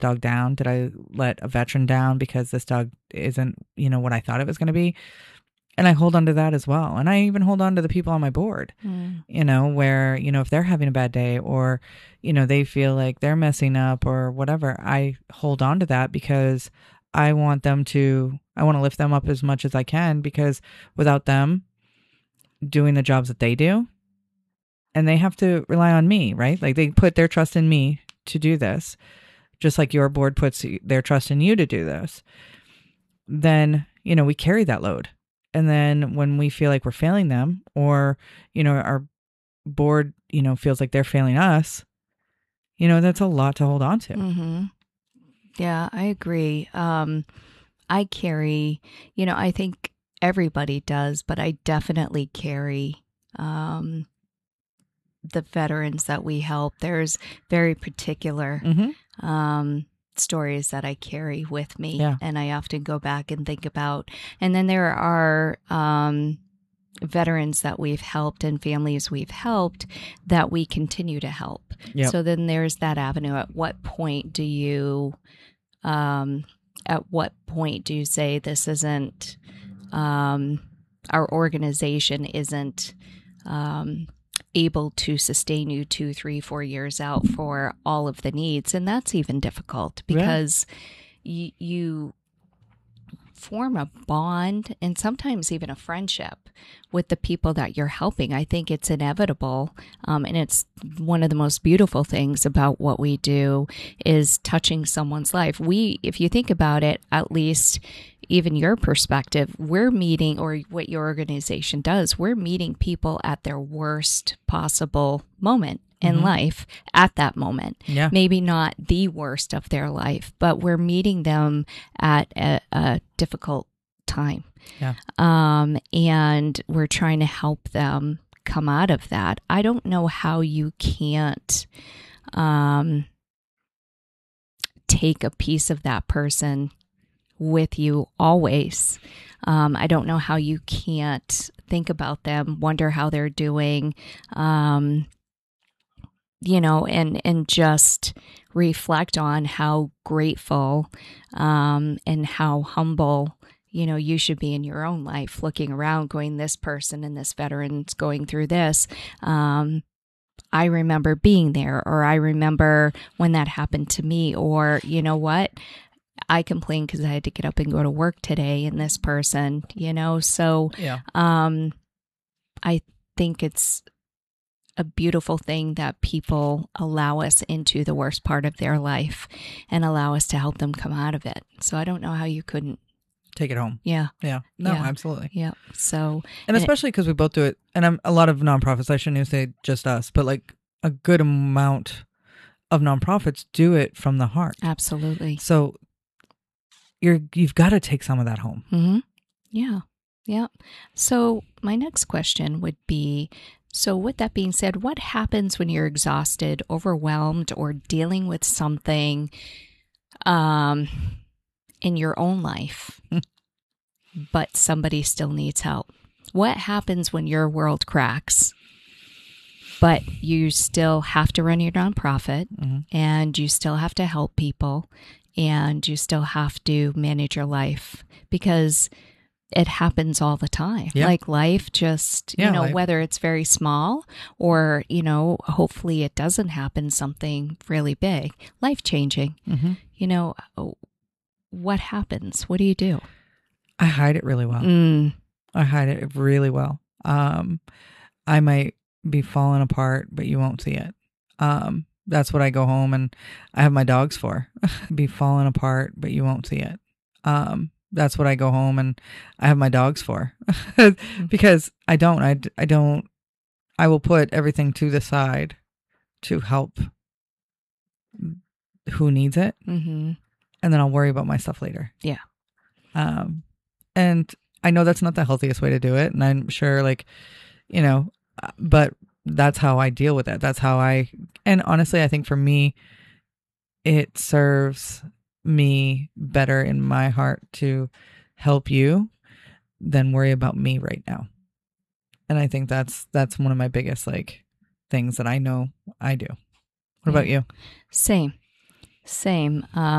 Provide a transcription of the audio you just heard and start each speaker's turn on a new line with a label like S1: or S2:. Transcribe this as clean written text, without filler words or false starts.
S1: dog down? Did I let a veteran down because this dog isn't, what I thought it was going to be? And I hold on to that as well. And I even hold on to the people on my board, where, if they're having a bad day or, they feel like they're messing up or whatever, I hold on to that because I want to lift them up as much as I can, because without them doing the jobs that they do, and they have to rely on me, right? Like they put their trust in me to do this, just like your board puts their trust in you to do this. Then, we carry that load. And then when we feel like we're failing them, or, our board, feels like they're failing us, that's a lot to hold on to.
S2: Mm-hmm. Yeah, I agree. I carry, I think everybody does, but I definitely carry the veterans that we help. There's very particular stories that I carry with me, and I often go back and think about. And then there are veterans that we've helped and families we've helped that we continue to help. Yep. So then there's that avenue. At what point do you say this isn't, our organization isn't able to sustain you 2, 3, 4 years out for all of the needs? And that's even difficult because you form a bond and sometimes even a friendship with the people that you're helping. I think it's inevitable. And it's one of the most beautiful things about what we do is touching someone's life. If you think about it, at least even your perspective, we're meeting, or what your organization does, we're meeting people at their worst possible moment in life at that moment. Yeah. Maybe not the worst of their life, but we're meeting them at a difficult time. Yeah. And we're trying to help them come out of that. I don't know how you can't take a piece of that person with you always. I don't know how you can't think about them, wonder how they're doing, and just reflect on how grateful and how humble, you should be in your own life, looking around going, this person and this veteran's going through this. I remember being there, or I remember when that happened to me, or you know what? I complained because I had to get up and go to work today, and this person, so I think it's a beautiful thing that people allow us into the worst part of their life and allow us to help them come out of it. So I don't know how you couldn't
S1: take it home.
S2: Yeah.
S1: Yeah. No, absolutely.
S2: Yeah. So,
S1: and especially because we both do it. And a lot of nonprofits, I shouldn't even say just us, but like a good amount of nonprofits do it from the heart.
S2: Absolutely.
S1: So you've got to take some of that home.
S2: Mm-hmm. Yeah. Yeah. So my next question would be, so with that being said, what happens when you're exhausted, overwhelmed, or dealing with something in your own life, but somebody still needs help? What happens when your world cracks, but you still have to run your nonprofit, and you still have to help people, and you still have to manage your life? Because it happens all the time. Yeah. Like life just, life. Whether it's very small or, hopefully it doesn't happen something really big, life-changing. What happens? What do you do?
S1: I hide it really well. I hide it really well. I might be falling apart, but you won't see it. That's what I go home and I have my dogs for. Be falling apart, but you won't see it. That's what I go home and I have my dogs for. Because I will put everything to the side to help who needs it. And then I'll worry about my stuff later.
S2: Yeah.
S1: And I know that's not the healthiest way to do it. And I'm sure but that's how I deal with it. That's how and honestly, I think for me, it serves me better in my heart to help you than worry about me right now. And I think that's one of my biggest things that I know I do. What about you?
S2: Same. Same.